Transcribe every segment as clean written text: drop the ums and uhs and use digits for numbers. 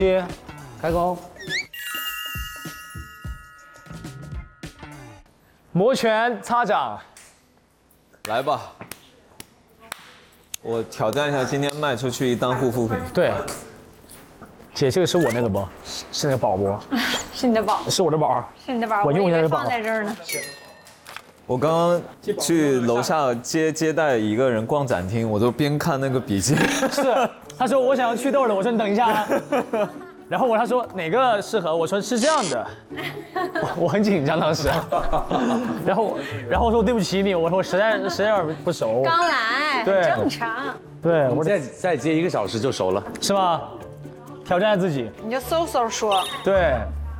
接，开工。摩拳擦掌， 来吧，我挑战一下，今天卖出去一单护肤品。 对，姐，这个是我那个不？是那个宝不？ 是你的宝， 是我的宝。 是你的宝， 我用一下这宝。 放在这儿呢。 我刚刚去楼下接待一个人逛展厅，我都边看那个笔记。 是，他说我想要祛痘的，我说你等一下啊。然后他说哪个适合，我说是这样的，我很紧张当时。然后我说对不起你，我说我实在有点不熟。 刚来， 对正常。 对， 我再接1个小时就熟了， 是吗？挑战自己。 你就嗖说。 对。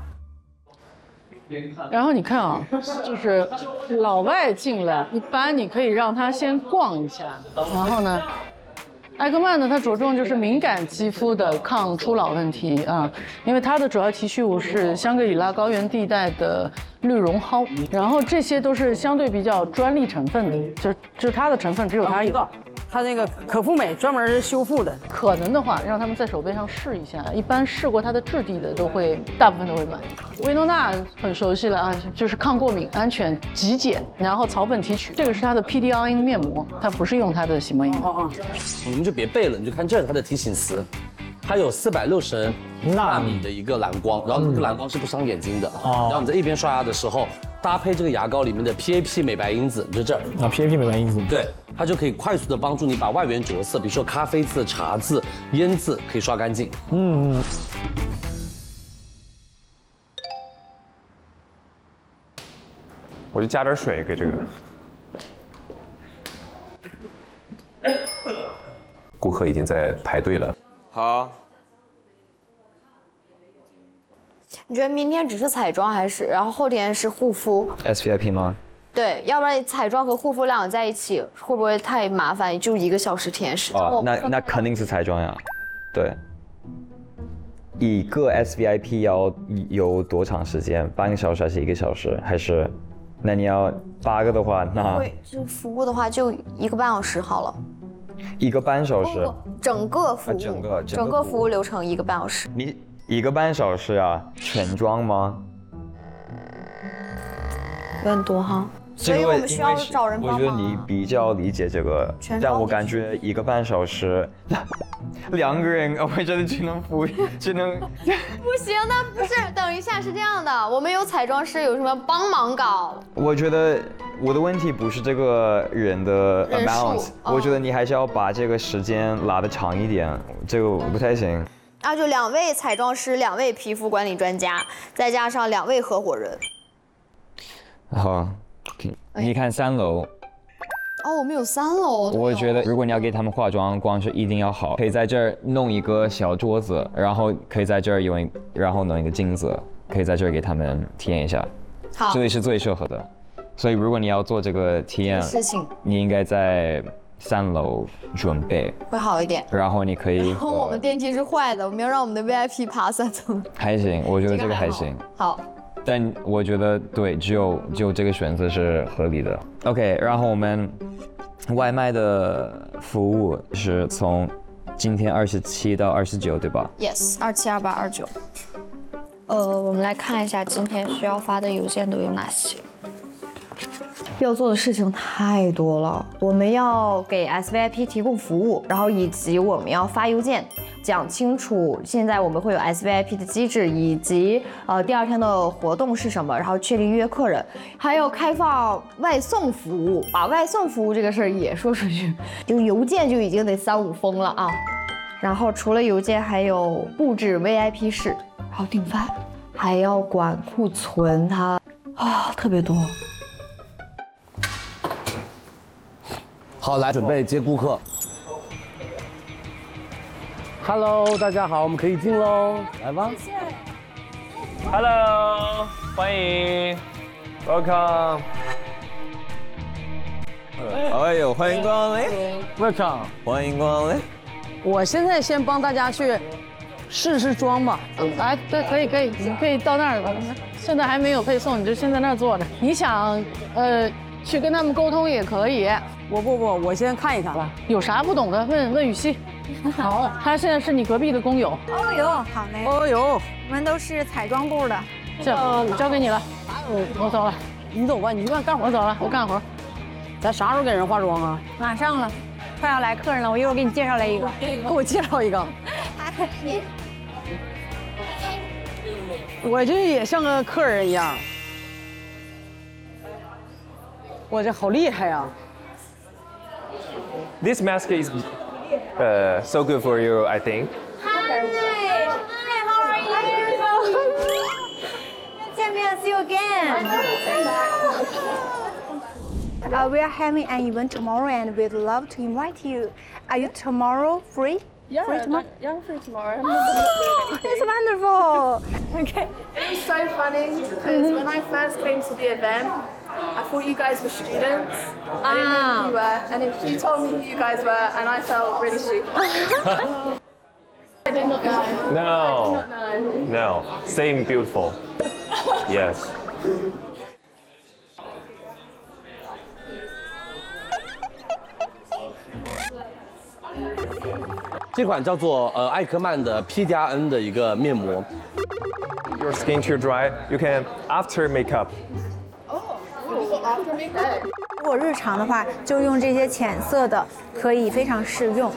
然后你看啊，就是老外进来，一般你可以让他先逛一下，然后呢，艾格曼呢，它着重就是敏感肌肤的抗初老问题啊，因为它的主要提取物是香格里拉高原地带的绿绒蒿，然后这些都是相对比较专利成分的，就是它的成分只有它有。 它那个可复美专门是修复的， 可能的话让他们在手背上试一下，一般试过它的质地的大部分都会买。薇诺娜很熟悉了啊，就是抗过敏、安全、极简，然后草本提取，这个是它的 PDRN 面膜，它不是用它的洗膜液。 你们就别背了，你就看这是它的提醒词，它有460纳米的一个蓝光，然后这个蓝光是不伤眼睛的，然后你在一边刷牙的时候搭配这个牙膏里面的 PAP 美白因子，就这儿啊 PAP 美白因子， 对，它就可以快速的帮助你把外源着色，比如说咖啡渍、茶渍、烟渍可以刷干净。 我就加点水给这个。顾客已经在排队了。 好。 你觉得明天只是彩妆还是，然后后天是护肤 ？SVIP 吗？ 对，要不然彩妆和护肤两个在一起会不会太麻烦？就1个小时填时。 哦，那肯定是彩妆呀，对。一个 SVIP 要有多长时间？半个小时还是1个小时？还是？那你要8个的话，那就服务的话就1个半小时好了。 1个半小时？ 整个服务，整个服务流程1个半小时。 你1个半小时啊？全妆吗？ 有点多哈。所以我们需要找人帮忙。 我觉得你比较理解这个，但我感觉1个半小时，2个人，我觉得只能不行，那不是。等一下，是这样的，我们有彩妆师，有什么帮忙搞？ 我觉得我的问题不是这个人的 amount，我觉得你还是要把这个时间拉得长一点，这个不太行。 啊，就2位彩妆师，2位皮肤管理专家，再加上2位合伙人。 好。你看3楼， 哦，我们有3楼。 我觉得如果你要给他们化妆，光是一定要好，可以在这儿弄一个小桌子，然后可以在这儿然后弄一个镜子，可以在这儿给他们体验一下。 好， 这里是最适合的。所以如果你要做这个体验，你应该在3楼准备， 会好一点。 然后你可以。 然后我们电梯是坏的，我们要让我们的 VIP 爬3层。 还行，我觉得这个还行。 好。 但我觉得对，只有这个选择是合理的。OK， 然后我们外卖的服务是从今天27到29，对吧 ？Yes， 27、28、29。我们来看一下今天需要发的邮件都有哪些。要做的事情太多了，我们要给 SVIP 提供服务，然后以及我们要发邮件，讲清楚现在我们会有 SVIP 的机制，以及第2天的活动是什么，然后确定约客人，还有开放外送服务，把外送服务这个事儿也说出去，就邮件就已经得3、5封了啊。然后除了邮件，还有布置 VIP 室，然后订饭，还要管库存，它特别多。 好，来准备接顾客。Hello， 大家好，我们可以进喽，来吧。 Hello， 欢迎 ，Welcome。 哎呦，欢迎光临 ，Welcome， 欢迎光临。 我现在先帮大家去试妆吧。 来，对，可以，你可以到那儿了。现在还没有配送，你就先在那儿坐着。你想，去跟他们沟通也可以。 不，我先看一看吧。 有啥不懂的问雨熙。 好，他现在是你隔壁的工友。 哦呦，好嘞。 哦呦， 我们都是彩妆部的。 这交给你了，我走了。你走吧，你去干活走了，我干活。咱啥时候给人化妆啊？ 马上了，快要来客人了，我一会儿给你介绍来一个。 给我介绍一个。我这也像个客人一样。我这好厉害呀 This mask is so good for you, I think. Hi, how are you? See you again. We are having an event tomorrow, and we'd love to invite you. Are you tomorrow free? Yeah, free tomorrow? Yeah, I'm free tomorrow. It's wonderful. Okay. It was so funny because when I first came to the event, I thought you guys were students. I didn't know who you were, and if you told me who you guys were, and I felt really stupid. I did not know. No. I did not know. No. Same beautiful. Yes. 这款叫做艾克曼的 PDRN 的一个面膜。 Your skin too dry, you can after makeup. 如果日常的话，就用这些浅色的，可以非常适用。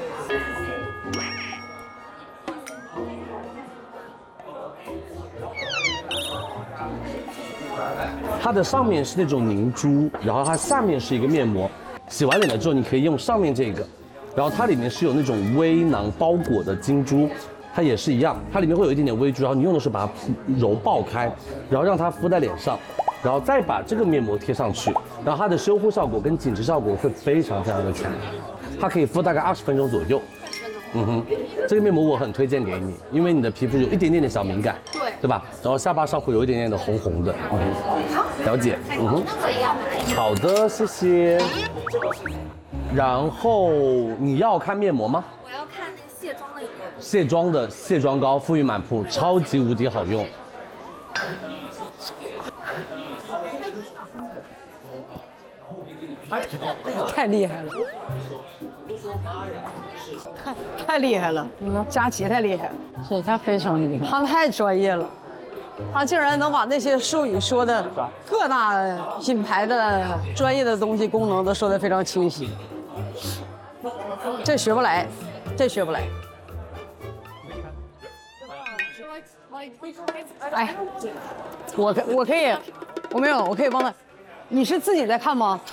它的上面是那种凝珠，然后它下面是一个面膜。洗完脸了之后，你可以用上面这个，然后它里面是有那种微囊包裹的金珠，它也是一样，它里面会有一点点微珠，然后你用的时候把它揉爆开，然后让它敷在脸上，然后再把这个面膜贴上去，然后它的修护效果跟紧致效果会非常非常的强，它可以敷大概20分钟左右。这个面膜我很推荐给你，因为你的皮肤有一点点的小敏感，对吧？然后下巴上会有一点点的红红的，了解，好的，谢谢。然后你要看面膜吗？ 我要看卸妆的一个。 卸妆的卸妆膏，馥郁满铺，超级无敌好用。 太厉害了，太厉害了！佳琪太厉害了，是他非常厉害，他太专业了，他竟然能把那些术语说的各大品牌的专业的东西功能都说得非常清晰，这学不来，这学不来。哎，我可以，我没有，我可以帮他。你是自己在看吗？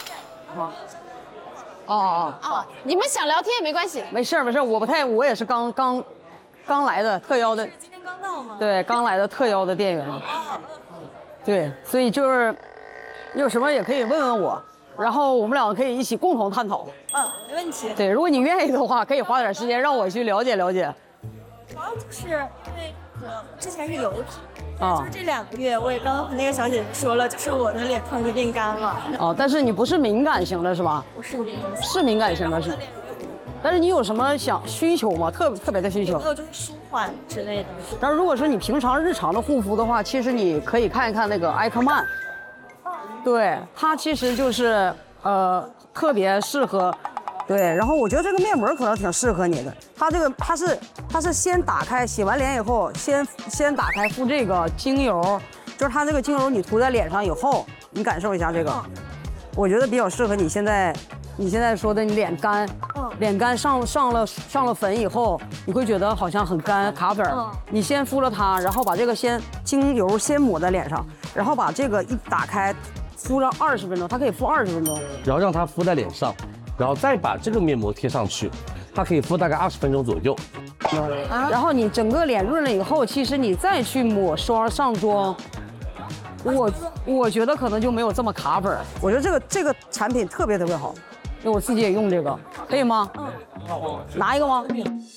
哦， 你们想聊天也没关系。 没事，我也是刚来的特邀的。 今天刚到吗？ 对，刚来的特邀的店员。对，所以就是有什么也可以问问我，然后我们两个可以一起共同探讨。 没问题。 对，如果你愿意的话，可以花点时间让我去了解了解。 主要就是因为之前是油皮。就是这2个月，我也刚刚和那个小姐姐说了，就是我的脸有点干了。 哦，但是你不是敏感型的是吧？ 不是， 是敏感型的是。但是你有什么需求吗？特别的需求？ 没有，就是舒缓之类的。 但是如果说你平常日常的护肤的话，其实你可以看一看那个艾克曼。对，它其实就是特别适合。对，然后我觉得这个面膜可能挺适合你的。它是先打开，洗完脸以后先打开敷这个精油，就是它这个精油你涂在脸上以后，你感受一下这个，我觉得比较适合你现在说的你脸干，脸干上了粉以后，你会觉得好像很干卡粉，你先敷了它，然后把这个精油先抹在脸上，然后把这个一打开，敷上20分钟，它可以敷20分钟， 然后让它敷在脸上。然后再把这个面膜贴上去，它可以敷大概20分钟左右。 然后你整个脸润了以后，其实你再去抹霜上妆，我觉得可能就没有这么卡粉。我觉得这个产品特别好，因为我自己也用这个，可以吗？拿一个吗？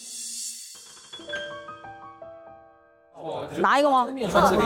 拿一个吗？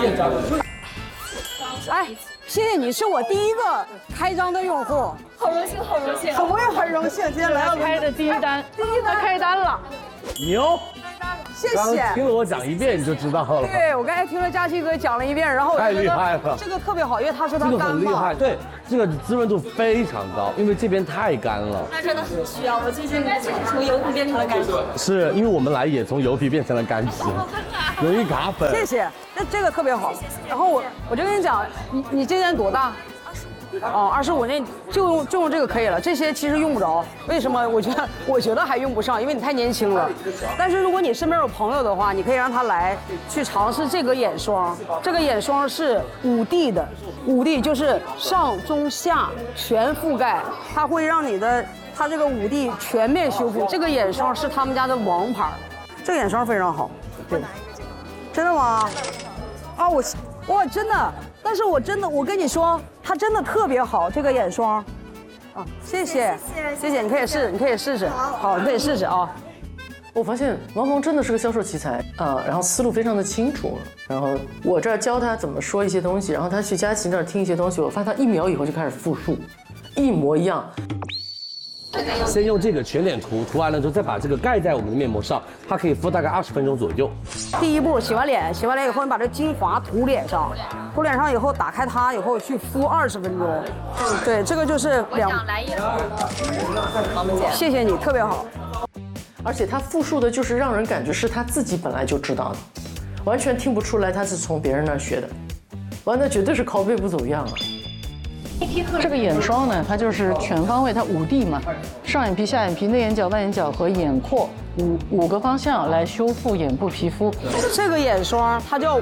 哎，谢谢你，是我第一个开张的用户， 好荣幸，好荣幸。 我也很荣幸，今天来到开的第一单，他开单了， 牛， 谢刚谢。 听了我讲一遍你就知道了。 对，我刚才听了佳琪哥讲了一遍，然后我太觉得厉害了这个特别好，因为他说他这个干嘛很厉害，。对，这个滋润度非常高，因为这边太干了。 那真的很需要，我最近从油皮变成了干皮。 是因为我们来也从油皮变成了干皮，有一嘎粉。 谢谢，这个特别好。然后我就跟你讲，你今年多大？哦，25，那就用这个可以了。这些其实用不着，为什么？我觉得还用不上，因为你太年轻了。但是如果你身边有朋友的话，你可以让他来去尝试这个眼霜。这个眼霜是5D 的，5D 就是上中下全覆盖，它会让它这个5D 全面修复。这个眼霜是他们家的王牌，这个眼霜非常好。对，真的吗？啊，哇，真的。但是我跟你说，它真的特别好，这个眼霜，啊，谢谢，你可以试试，好，你可以试试啊。 我发现王鹏真的是个销售奇才啊，然后思路非常的清楚，然后我这儿教他怎么说一些东西，然后他去佳琪那儿听一些东西，我发现他1秒以后就开始复述，一模一样。 先用这个全脸涂完了之后，再把这个盖在我们的面膜上，它可以敷大概20分钟左右。 第一步，洗完脸以后，你把这精华涂脸上以后，打开它以后去敷20分钟。对，这个就是来一个。 谢谢你，特别好。 而且他复述的就是让人感觉是他自己本来就知道的，完全听不出来他是从别人那儿学的，完那绝对是拷贝不走样啊。这个眼霜呢，它就是全方位，它5D 嘛，上眼皮、下眼皮、内眼角、外眼角和眼廓五个方向来修复眼部皮肤。 这个眼霜它叫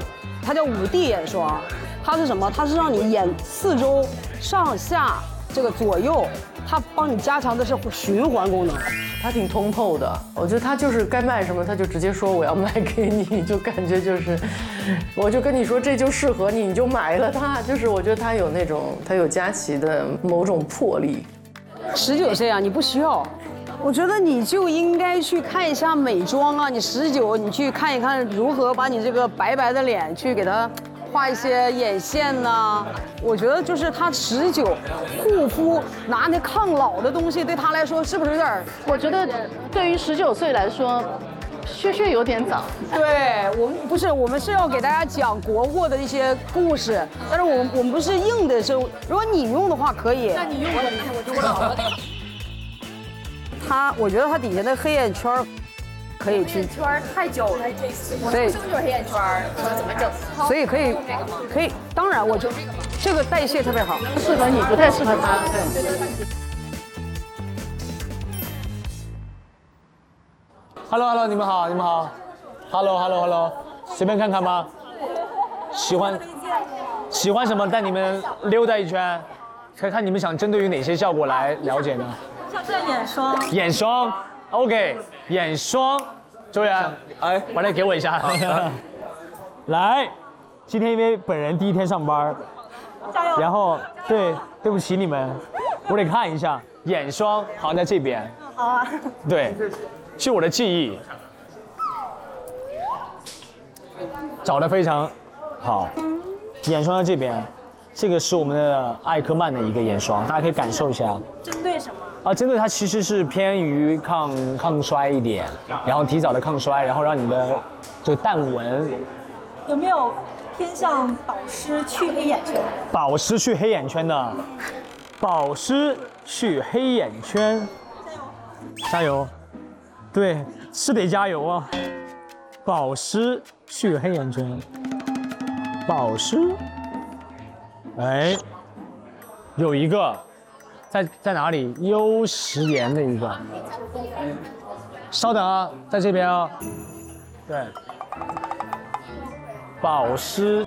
5D 眼霜，它是什么？它是让你眼四周、上下这个左右，它帮你加强的是循环功能。 他挺通透的，我觉得他就是该卖什么他就直接说我要卖给你，就感觉就是，我就跟你说这就适合你，你就买了它。就是我觉得他有佳琪的某种魄力。 19岁啊，你不需要，我觉得你就应该去看一下美妆啊。你19，你去看一看如何把你这个白白的脸去给它画一些眼线呐。我觉得就是他19护肤拿那抗老的东西，对他来说是不是有点？ 我觉得对于19岁来说，确有点早。 对我们不是，我们是要给大家讲国货的一些故事，但是我们不是硬的是，如果你用的话可以。 那你用我就我老了。 我觉得它底下的黑眼圈可以去。 黑眼圈太久了，我生就是黑眼圈，怎么整？ 所以可以，当然我就这个代谢特别好， 适合你，不太适合他。 Hello， 你们好，Hello， 随便看看吗？喜欢什么？带你们溜达一圈，看看你们想针对于哪些效果来了解呢？ 像这眼霜。 眼霜 ，OK， 眼霜，周源，哎，把那给我一下。来，今天因为本人第一天上班，然后对不起你们，我得看一下眼霜，好像在这边。 好啊。 对。据我的记忆，找得非常好。眼霜在这边，这个是我们的艾科曼的一个眼霜，大家可以感受一下。 针对什么？ 啊，针对它其实是偏于抗衰一点，然后提早的抗衰，然后让你的这个淡纹。 有没有偏向保湿去黑眼圈？ 保湿去黑眼圈的，保湿去黑眼圈，加油！对，是得加油啊！保湿去黑眼圈，保湿。哎，有一个在哪里？优时颜的一个。稍等啊，在这边啊。对，保湿。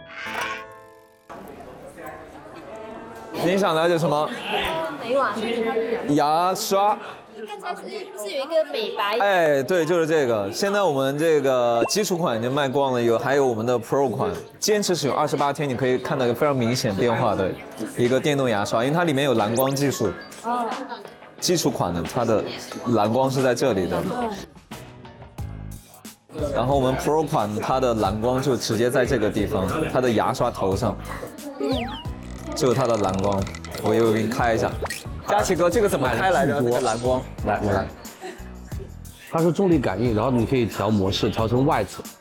你想了解什么？ 哪款？ 牙刷。 看起来是有一个美白。 哎，对，就是这个。现在我们这个基础款已经卖光了，还有我们的 Pro 款，坚持使用28天，你可以看到一个非常明显变化的一个电动牙刷，因为它里面有蓝光技术。基础款的它的蓝光是在这里的。然后我们 Pro 款它的蓝光就直接在这个地方，它的牙刷头上，就有它的蓝光。我给你开一下。佳琪哥，这个怎么开来着？蓝光，来。 它是重力感应，然后你可以调模式，调成外侧。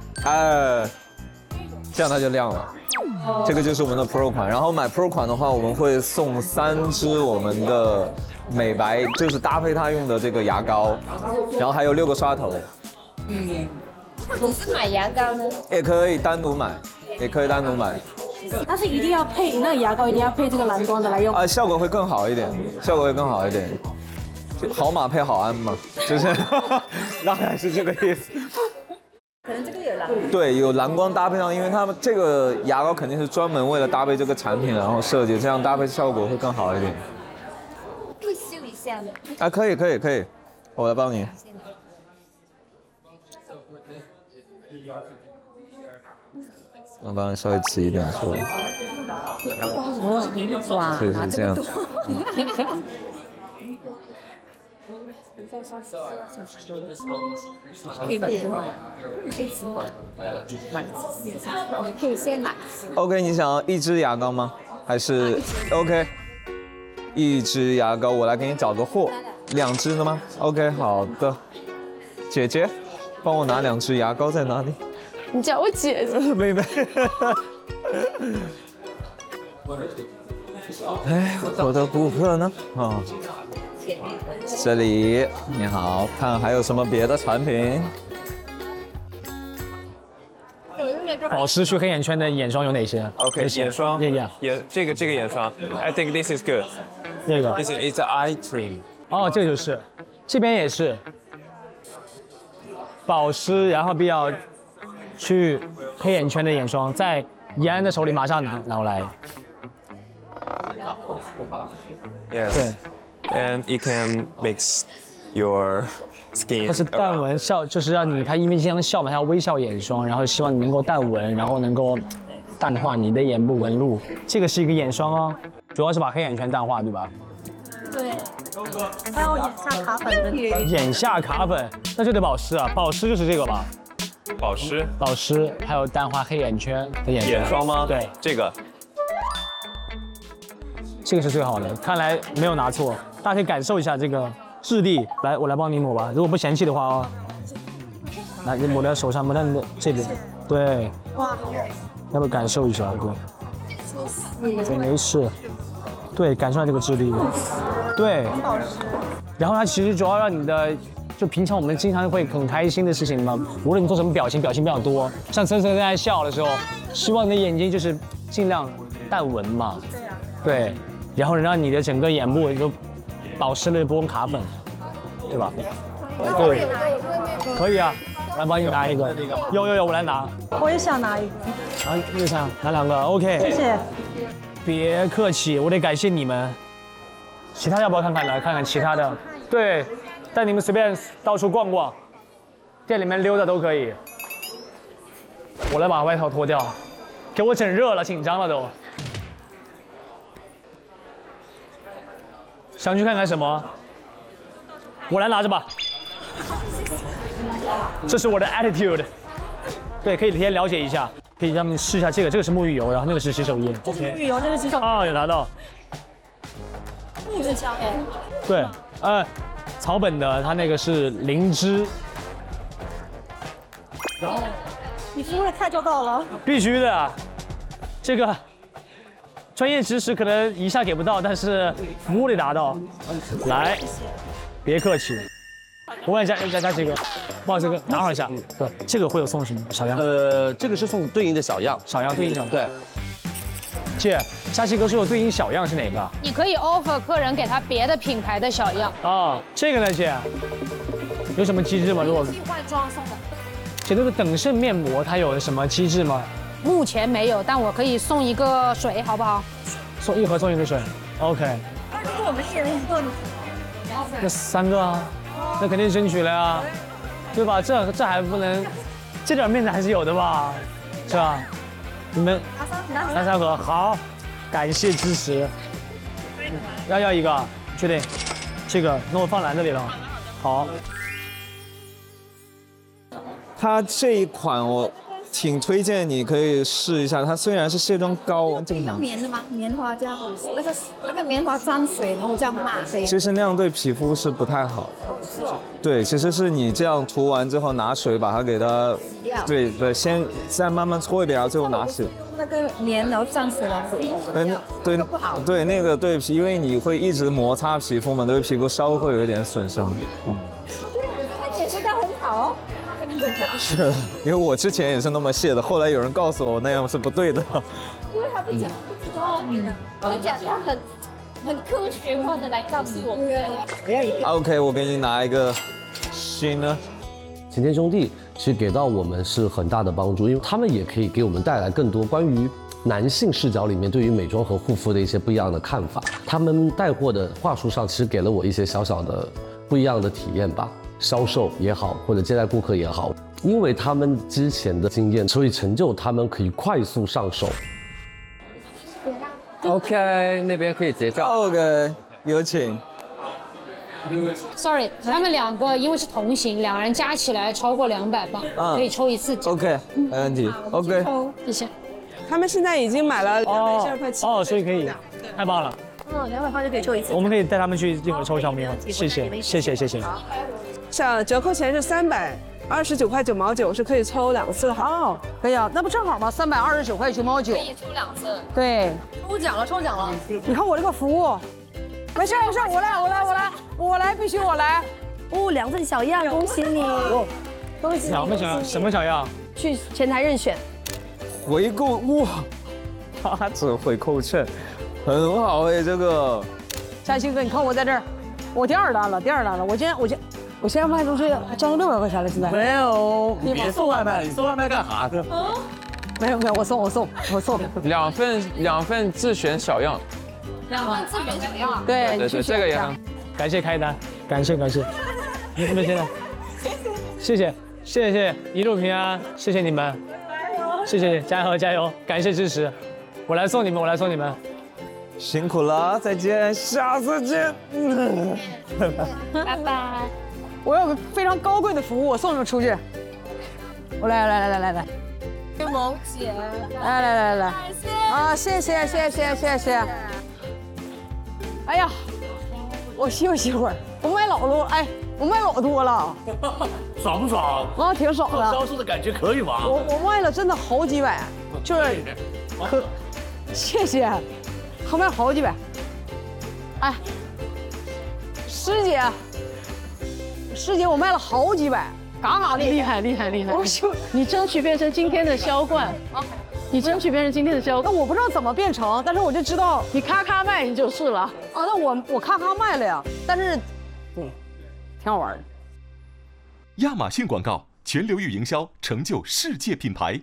这样它就亮了。这个就是我们的 Pro 款，然后买 Pro 款的话，我们会送3支我们的美白，就是搭配它用的这个牙膏，然后还有6个刷头。 我是买牙膏呢， 也可以单独买，也可以单独买。 但是一定要配那个牙膏，一定要配这个蓝光的来用。 效果会更好一点，效果会更好一点。就好马配好鞍嘛，就是大概是这个意思。 可能这个有蓝。 对，有蓝光搭配上，因为他们这个牙膏肯定是专门为了搭配这个产品然后设计，这样搭配效果会更好一点。 可以修一下吗？ 可以，我来帮你。我帮你稍微挤一点出来。 哇， 是这样。 可以先买。 OK， 你想要1支牙膏吗？还是 OK？ 1支牙膏，我来给你找个货。2支的吗 ？OK， 好的。姐姐，帮我拿2支牙膏在哪里？ 你叫我姐姐。 妹妹。哎，我的顾客呢？哦。这里，你好，看还有什么别的产品？ 保湿去黑眼圈的眼霜有哪些 ？OK， 眼霜，这个眼霜 ，I think this is good。 这个 ，This is eye cream。 哦，这个就是，这边也是保湿，然后比较去黑眼圈的眼霜，在怡安的手里马上拿过来。 Yes。 对。 And it can mix your skin。 它是淡纹笑，就是让你，它因为经常笑嘛，它要微笑眼霜，然后希望你能够淡纹，然后能够淡化你的眼部纹路。这个是一个眼霜哦，主要是把黑眼圈淡化，对吧？ 对。还有眼下卡粉的。 眼下卡粉，那就得保湿啊，保湿就是这个吧？ 保湿， 还有淡化黑眼圈的眼霜吗？ 对， 这个是最好的，看来没有拿错。大家可以感受一下这个质地，来，我来帮你抹吧。如果不嫌弃的话哦，来，你抹在手上，抹在你的这边，对， 哇， 要不要感受一下？对，没事，对，感受一下这个质地，对。然后它其实主要让你的，就平常我们经常会很开心的事情嘛，无论你做什么表情比较多，像森森在笑的时候，希望你的眼睛就是尽量淡纹嘛，对，然后让你的整个眼部就保湿了，不用卡粉，对吧？对，可以啊，我来帮你拿一个。有，我来拿。 我也想拿一个。 啊，你想拿2个 ？OK。 谢谢。 别客气，我得感谢你们。其他要不要看看？来看看其他的。对，带你们随便到处逛逛，店里面溜达都可以。我来把外套脱掉，给我整热了，紧张了都。想去看看什么？我来拿着吧。这是我的 attitude。对，可以先了解一下，可以让他们试一下这个，这个是沐浴油，然后那个是洗手液。 这是沐浴油，这是洗手液。 啊，有拿到。 沐浴胶哎。 对，草本的，它那个是灵芝。 你敷了看就到了。 必须的，这个。专业知识可能一下给不到，但是服务得达到。来，别客气。我问一下这个，不好意思，打扰一下。对，这个会有送什么小样？ 这个是送对应的小样， 对应小样。 对。 姐，嘉熙哥说的对应小样是哪个？ 你可以 offer 客人给他别的品牌的小样。 啊，这个呢，姐，有什么机制吗？如果换装送的。 姐，那个等渗面膜它有什么机制吗？ 目前没有，但我可以送一个水，好不好？ 送一盒送一个水 ，OK。 那如果我们1人1个呢？ 那3个啊，那肯定争取了呀，对吧？这还不能，这点面子还是有的吧，是吧？你们拿3盒，好，感谢支持。要一个，确定？这个，那我放篮子里了。好。 它这一款我挺推荐你可以试一下，它虽然是卸妆膏，这个用棉的吗？棉花这样，那个棉花沾水，然后这样抹。 其实那样对皮肤是不太好的。 对，其实是你这样涂完之后，拿水把它给它，对，先再慢慢搓一遍，然后最后拿水。 那个黏然后上水了。 对，那个对皮，因为你会一直摩擦皮肤嘛，对皮肤稍微会有一点损伤。 看起来现在很好哦。 是的，因为我之前也是那么卸的，后来有人告诉我那样是不对的。 因为他不讲，而且他很科学化的来告诉我们。 OK， 我给你拿一个新的。 晴天兄弟其实给到我们是很大的帮助，因为他们也可以给我们带来更多关于男性视角里面对于美妆和护肤的一些不一样的看法。他们带货的话术上，其实给了我一些小小的不一样的体验吧。销售也好，或者接待顾客也好，因为他们之前的经验，所以成就他们可以快速上手。 OK， 那边可以结账。 OK， 有请。 Sorry， 他们两个因为是同行，两人加起来超过200磅，可以抽一次奖。 OK， 没问题。OK， 谢谢。 他们现在已经买了272块7。 所以可以，太棒了。 200磅就可以抽一次。 我们可以带他们去一会儿抽小米吗？谢谢。 像折扣钱是329块9毛9，是可以抽2次的。哦，可以啊，那不正好吗？329块9毛9。可以抽2次。 对。 抽奖了。 你看我这个服务，没事，我来，必须我来。 哦，2份小样，恭喜你！恭喜你 2份小样，什么小样？ 去前台任选。 回购哇，8折回扣券，很好哎，这个。 嘉欣哥，你看我在这儿，我第二单了。我现在卖出去交了600块钱了，现在。 没有，你别送外卖，你送外卖干啥去？ 没有，我送。 2份自选小样。 2份自选小样。 对， 这个也很。 感谢开单，感谢。你们现在，谢谢，一路平安，谢谢你们，谢谢，加油，感谢支持，我来送你们。 辛苦了，再见，下次见。 拜拜。 我有个非常高贵的服务，我送你们出去。我来。 萌姐。 来。啊，谢谢。哎呀，我休息会儿。我卖老多了。 爽不爽？ 啊，挺爽的。 销售的感觉可以吗？ 我卖了真的好几百，就是可，谢谢，还卖好几百。哎，师姐，我卖了好几百，嘎厉害！你争取变成今天的销冠啊！那我不知道怎么变成，但是我就知道你咔咔卖你就是了。 啊，那我咔咔卖了呀，但是，挺好玩的。 亚马逊广告全流域营销，成就世界品牌。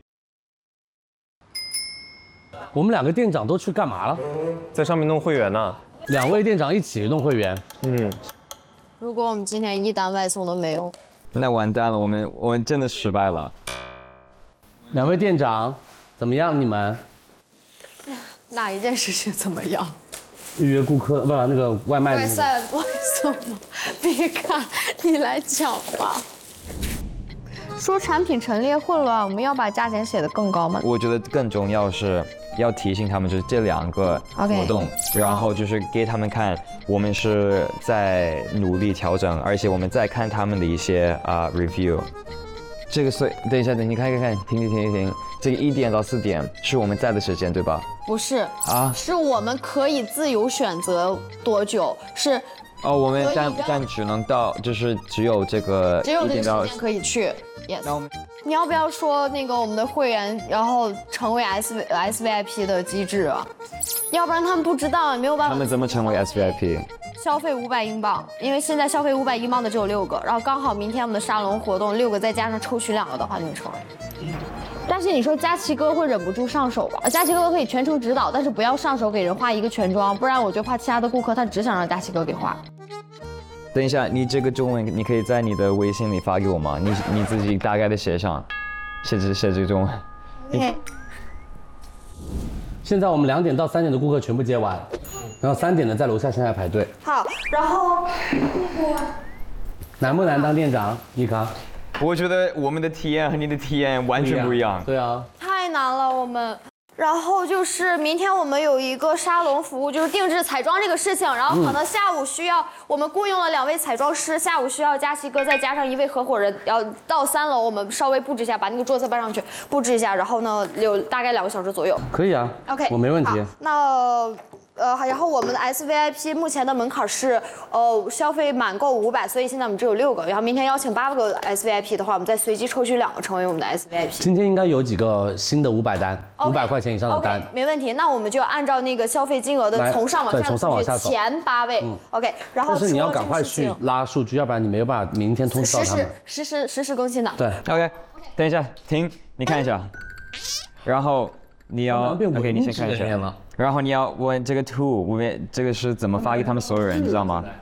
我们2个店长都去干嘛了？ 在上面弄会员呢。 2位店长一起弄会员。 如果我们今天一单外送都没有， 那完蛋了，我们真的失败了。 2位店长怎么样？你们哪一件事情怎么样？ 预约顾客不那个外卖的那个。 外送吗？别看，你来讲吧。说产品陈列混乱，我们要把价钱写得更高吗？ 我觉得更重要是要提醒他们，就是这2个活动，然后就是给他们看，我们是在努力调整，而且我们在看他们的一些review。这个等一下，你看，停，这个1点到4点是我们在的时间，对吧？ 不是是我们可以自由选择多久，是。 我们但只能到，就是只有这个 1点到时间可以去。Yes。你要不要说那个我们的会员，然后成为 SVIP 的机制啊？要不然他们不知道，没有办法。 他们怎么成为 SVIP？ 消费500英镑，因为现在消费500英镑的只有6个，然后刚好明天我们的沙龙活动6个再加上抽取2个的话就能成为。但是你说佳琪哥会忍不住上手吧？佳琪哥可以全程指导，但是不要上手给人画一个全妆，不然我就怕其他的顾客他只想让佳琪哥给画。 等一下，你这个中文你可以在你的微信里发给我吗？你自己大概的写上，写这个中文。 OK。 现在我们2点到3点的顾客全部接完，然后3点的在楼下现在排队。 好，然后难不难当店长？妮卡？ 我觉得我们的体验和你的体验完全不一样。 对啊。 太难了，我们然后就是明天我们有一个沙龙服务，就是定制彩妆这个事情。然后可能下午需要我们雇佣了2位彩妆师，下午需要佳琪哥再加上1位合伙人，要到3楼我们稍微布置一下，把那个桌子搬上去布置一下。然后呢，有大概2个小时左右。 可以啊 OK， 我没问题。 那。然后我们的 SVIP 目前的门槛是，消费满购500，所以现在我们只有6个。然后明天邀请8个 SVIP 的话，我们再随机抽取2个成为我们的 SVIP。 今天应该有几个新的500单，500块钱以上的单。 没问题，那我们就按照那个消费金额的从上往下走，前8位。OK， 然后但是你要赶快去拉数据，要不然你没有办法明天通知到他们。 实时更新的。 对 ，OK， 等一下，停，你看一下，然后你要 OK， 你先看一下。然后你要问这个图，我们这个是怎么发给他们所有人，你知道吗？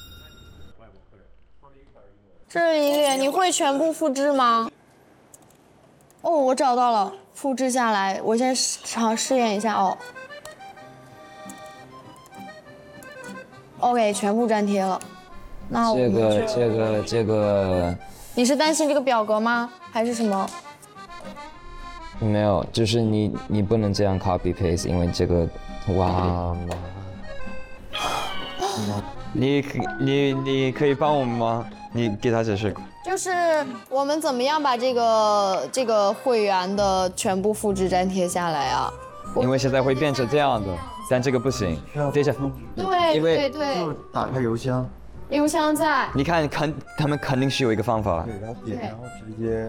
这一列你会全部复制吗？哦，我找到了，复制下来，我先试验一下哦。OK， 全部粘贴了。那这个， 你是担心这个表格吗？还是什么？ 没有，就是你不能这样 copy paste， 因为这个，哇，你可以帮我们吗？你给他解释。 就是我们怎么样把这个会员的全部复制粘贴下来啊？ 因为现在会变成这样的，但这个不行。等一下。 对。 打开邮箱。 邮箱在。 你看，他们肯定是有一个方法。 对，然后点，然后直接，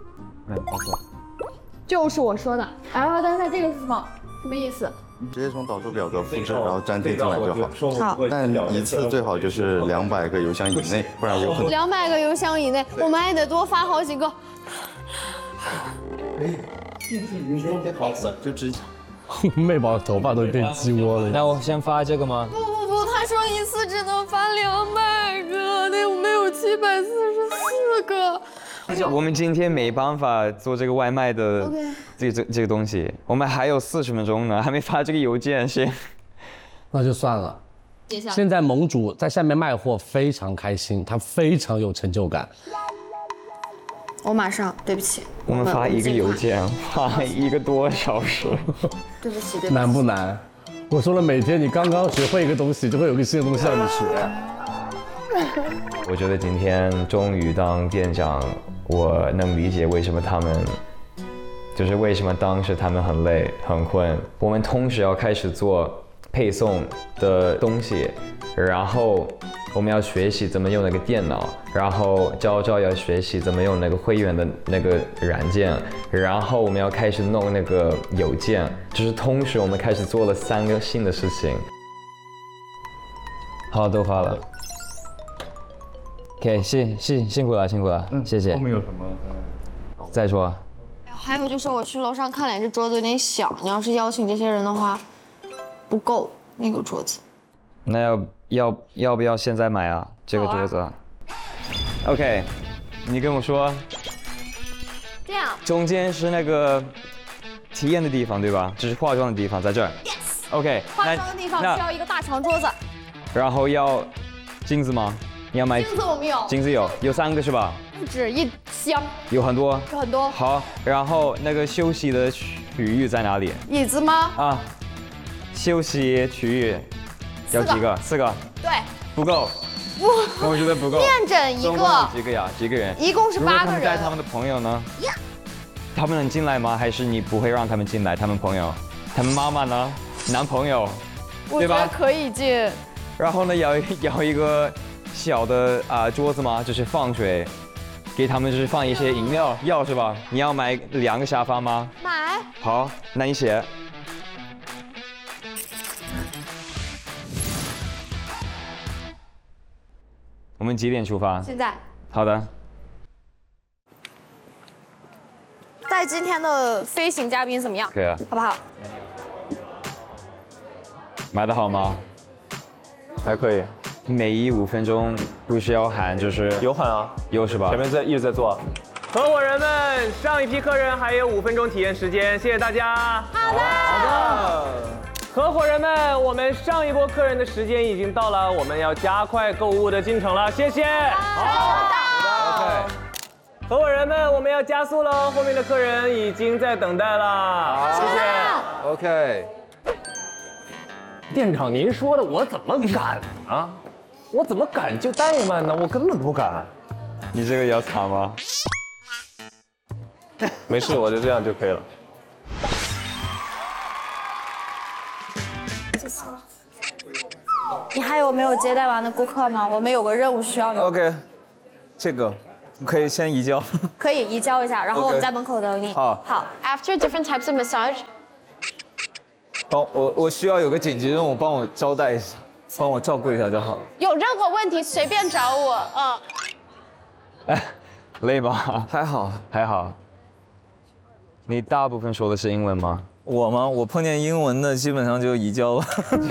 就是我说的。然后，但是这个是什么？什么意思？ 直接从导出表格复制，然后粘贴进来就好。 好。 但一次最好就是200个邮箱以内，不然有可能。 200个邮箱以内，我们还得多发好几个。 就直接。 妹宝头发都变鸡窝了。 那我先发这个吗？ 不，他说一次只能发200个，那我们有744个。 我们今天没办法做这个外卖的这个东西，我们还有40分钟呢，还没发这个邮件先。 那就算了。现在盟主在下面卖货非常开心，他非常有成就感。 我马上，对不起。 我们发一个邮件，发1个多小时。 对不起。 难不难？我说了，每天你刚刚学会一个东西，就会有个新的东西让你学。 我觉得今天终于当店长，我能理解为什么为什么当时他们很累很困。我们同时要开始做配送的东西，然后我们要学习怎么用那个电脑，然后昭要学习怎么用那个会员的那个软件，然后我们要开始弄那个邮件，就是同时我们开始做了3个新的事情。好，都发了。OK， 辛苦了，谢谢。 后面有什么？ 再说。 还有就是我去楼上看了，这桌子有点小，你要是邀请这些人的话，不够那个桌子。 那要不要现在买啊？这个桌子。OK， 你跟我说。 这样。 中间是那个体验的地方，对吧？就是化妆的地方，在这儿。 Yes。 OK。 化妆的地方需要一个大长桌子。 然后要镜子吗？你要买镜子我们有。 镜子有3个是吧？ 不止1箱。 有很多。 有很多。 好，然后那个休息的区域在哪里？ 椅子吗？ 啊，休息区域要几个？4个。 对。 不够。我觉得不够。 面诊1个。 几个呀？几个人？ 一共是8个人。 如果他们带他们的朋友呢？他们能进来吗？还是你不会让他们进来？他们朋友，他们妈妈呢？男朋友， 对吧？我觉得可以进。 然后呢，要一个小的桌子吗？就是放水，给他们就是放一些饮料，要是吧？你要买2个沙发吗？ 买。 好，那你写。我们几点出发？ 现在。 好的。 带今天的飞行嘉宾怎么样？ 可以啊。 好不好？ 买得好吗？ 还可以。 每5分钟不需要喊，就是有喊啊， 有是吧？ 前面一直在做。合伙人们，上一批客人还有5分钟体验时间，谢谢大家。 好的。 合伙人们，我们上一波客人的时间已经到了，我们要加快购物的进程了，谢谢。 好的。 OK。 合伙人们，我们要加速喽，后面的客人已经在等待了，谢谢。 OK。 店长，您说的我怎么敢啊？我怎么敢就怠慢呢？我根本不敢。 你这个要擦吗？ 没事，我就这样就可以了。 你还有没有接待完的顾客吗？我们有个任务需要你。 OK， 这个可以先移交。 可以移交一下，然后我们在门口等你。 好。 好。After different types of massage。 我需要有个紧急任务，帮我招待一下，帮我照顾一下就好了。 有任何问题随便找我。 哎，累吗？ 还好， 还好。你大部分说的是英文吗？ 我吗？我碰见英文的基本上就移交了。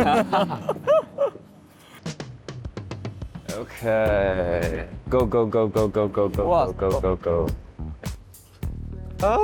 OK， go go go go go go go go go go go。 啊！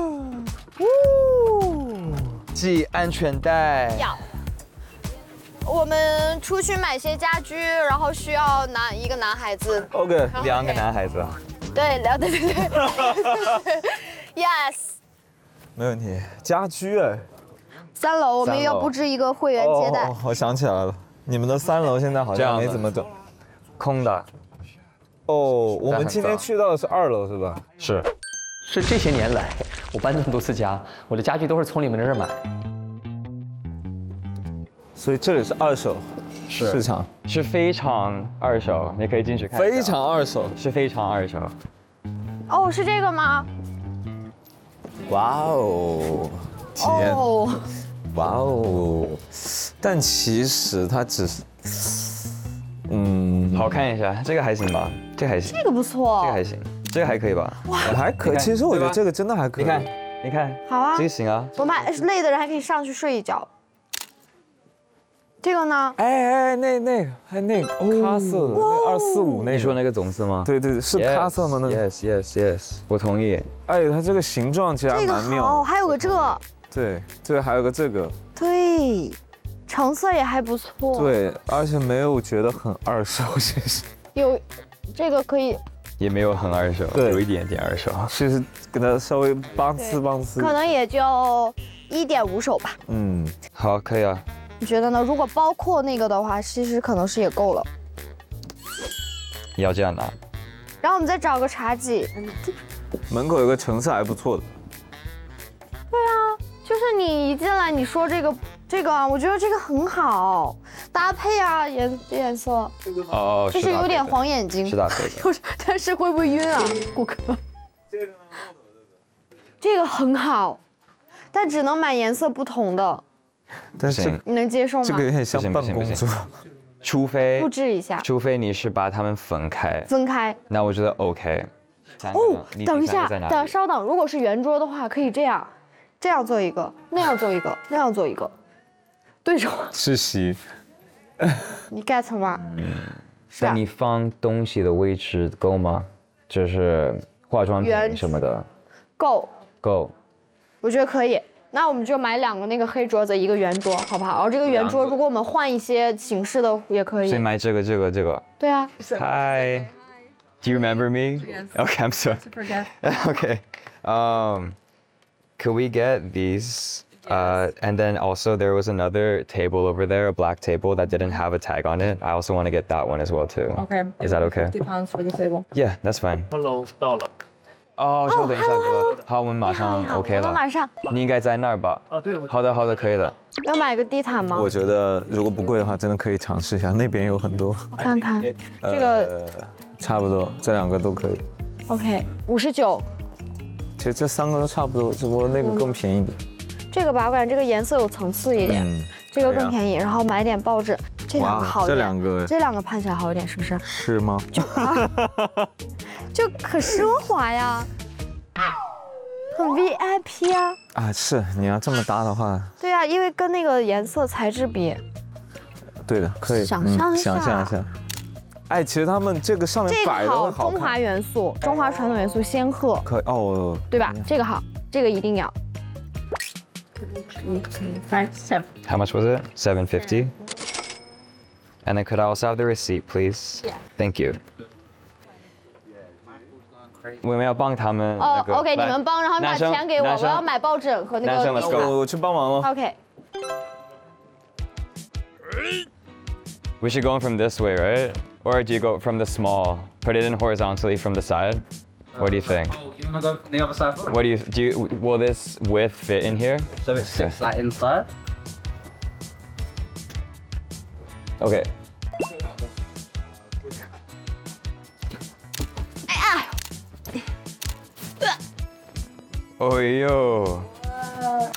系安全带。 要。我们出去买些家居，然后需要一个男孩子。 OK， 2个男孩子。 对对。Yes。 没问题。家居哎。 3楼我们要布置一个会员接待。 我想起来了，你们的3楼现在好像没怎么整。 空的。 哦，我们今天去到的是2楼是吧？ 是。 是这些年来，我搬这么多次家，我的家具都是从你们这儿买。 所以这里是2手市场， 是非常2手，你可以进去看。 非常2手， 是非常2手。 哦，是这个吗？ 哇哦，体验。 哦。 哇哦，但其实它只是， 好看一下，这个还行吧，这个还行。 这个不错。 这个还行，这个还可以吧？ 哇，还可以。其实我觉得这个真的还可以。 你看。 好啊。 这个行啊。 我买累的人还可以上去睡一觉。这个呢？ 哎，那个咖色的，那245那。 你说那个种子吗？ 对，是咖色吗？那个。 Yes，我同意。 哎，它这个形状其实还蛮妙。 哦，还有个这。 对，还有个这个。 对，成色也还不错。 对，而且没有觉得很2手，其实。 有，这个可以。 也没有很2手， 对， 有一点点2手。 其实给它稍微帮呲。 可能也就1.5手吧。 好，可以啊。 你觉得呢？如果包括那个的话，其实可能是也够了。 你要这样拿。 然后我们再找个茶几。 门口有个成色还不错的。 对啊，就是你一进来你说这个啊，我觉得这个很好搭配啊，颜色。 哦， 就是有点黄眼睛。 是搭配的。 但是会不会晕啊，顾客？这个很好，但只能买颜色不同的。 但是你能接受吗？ 这个有点像办公桌， 除非布置一下， 除非你是把它们分开。那我觉得 OK。 哦，等一下，稍等，如果是圆桌的话，可以这样做一个，那样做一个，那样做一个，对着我。 是席。 你 get 吗？ 那你放东西的位置够吗？就是化妆品什么的。 够。 我觉得可以。那我们就买2个那个黑桌子，1个圆桌，好不好？然后这个圆桌，如果我们换一些形式的也可以。 所以买这个。 对啊。 Hi, do you remember me? Yes. Okay, I'm sorry. Okay. Could we get these? And then also there was another table over there, a black table that didn't have a tag on it. I also want to get that one as well too. Okay. Is that okay? £50 for the table. Yeah, that's fine. Hello，到了。 哦，稍等一下哥。好，我们马上 OK 了。 我马上。 你应该在那儿吧？ 对。 好的，可以的。 要买个地毯吗？ 我觉得如果不贵的话，真的可以尝试一下，那边有很多。 我看看，这个差不多，这2个都可以。 OK， 59。 其实这3个都差不多，只不过那个更便宜一点。 这个吧，我感觉这个颜色有层次一点，这个更便宜。然后买点报纸，这2个好一点。这2个看起来好一点，是不是？ 是吗？ 就可奢华呀，很 VIP 啊。 啊，是你要这么搭的话。 对啊，因为跟那个颜色材质比。 对的，可以想象一下。 哎，其实他们这个上面摆的很好看。 中华元素，中华传统元素仙鹤。 可以哦。 对吧？这个好，这个一定要。 How much was it? $7.50. And then could I also have the receipt, please? Yeah. Thank you. 我们要帮他们那个。 OK， 你们帮，然后把钱给我，我要买抱枕和那个。 男生 ，Let's go， 我去帮忙了。 OK。 We should go in from this way, right? Or do you go from the small? Put it in horizontally from the side? What do you think? You want to go from the other side? What do you, will this width fit in here? So it sits like inside? Okay. 哎呀！ 哦呦。